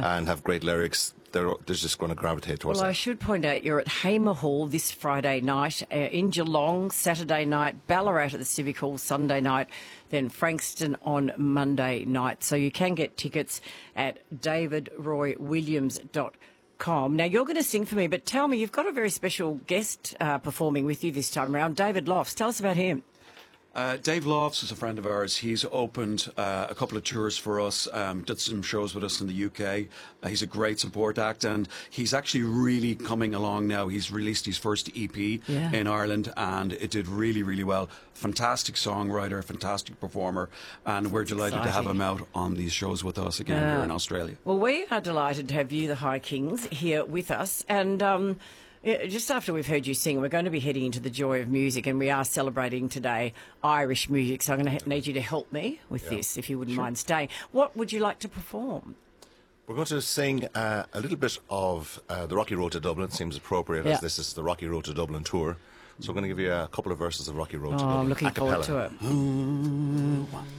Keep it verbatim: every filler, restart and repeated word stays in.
and have great lyrics, they're, they're just going to gravitate towards Well, it. I should point out you're at Hamer Hall this Friday night, uh, in Geelong Saturday night, Ballarat at the Civic Hall Sunday night, then Frankston on Monday night. So you can get tickets at david roy williams dot com. Now, you're going to sing for me, but tell me, you've got a very special guest uh, performing with you this time around, David Lofts. Tell us about him. Uh, Dave Lofts is a friend of ours. He's opened uh, a couple of tours for us, um, did some shows with us in the U K. Uh, he's a great support act, and he's actually really coming along now. He's released his first E P Yeah. in Ireland, and it did really, really well. Fantastic songwriter, fantastic performer, and we're delighted to have exciting. him out on these shows with us again Yeah. here in Australia. Well, we are delighted to have you, the High Kings, here with us. And um, yeah, just after we've heard you sing, we're going to be heading into the joy of music, and we are celebrating today Irish music. So I'm going to need you to help me with Yeah. this, if you wouldn't mind staying. What would you like to perform? We're going to sing uh, a little bit of uh, The Rocky Road to Dublin. Seems appropriate, Yeah. as this is the Rocky Road to Dublin tour. So we're going to give you a couple of verses of Rocky Road to Oh, Dublin. I'm looking a cappella. forward to it.